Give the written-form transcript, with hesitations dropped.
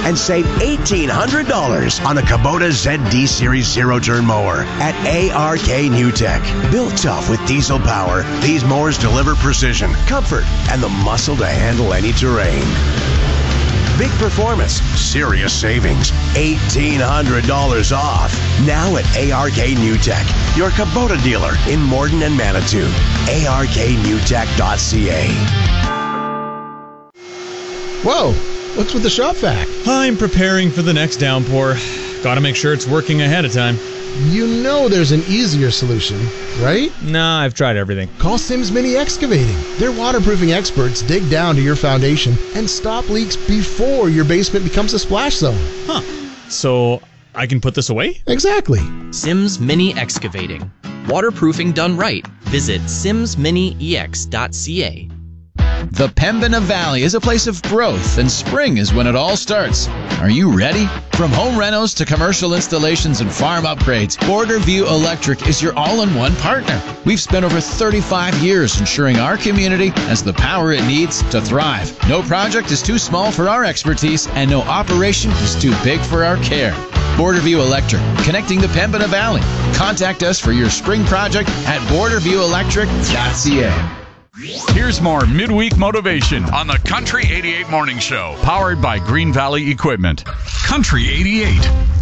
and save $1,800 on a Kubota ZD Series zero-turn mower at ARK New Tech. Built tough with diesel power, these mowers deliver precision, comfort, and the muscle to handle any terrain. Big performance, serious savings, $1,800 off. Now at ARK New Tech, your Kubota dealer in Morden and Manitou. ARKNewTech.ca. Whoa, what's with the shop vac? I'm preparing for the next downpour. Gotta make sure it's working ahead of time. You know there's an easier solution, right? Nah, I've tried everything. Call Sims Mini Excavating. Their waterproofing experts dig down to your foundation and stop leaks before your basement becomes a splash zone. Huh. So I can put this away? Exactly. Sims Mini Excavating. Waterproofing done right. Visit simsminiex.ca. The Pembina Valley is a place of growth, and spring is when it all starts. Are you ready? From home renos to commercial installations and farm upgrades, Borderview Electric is your all-in-one partner. We've spent over 35 years ensuring our community has the power it needs to thrive. No project is too small for our expertise, and no operation is too big for our care. Borderview Electric, connecting the Pembina Valley. Contact us for your spring project at borderviewelectric.ca. Here's more midweek motivation on the Country 88 Morning Show, powered by Green Valley Equipment. Country 88.